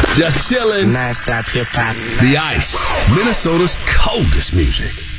Just chilling. Non-stop hip-hop. The Ice, Minnesota's coldest music.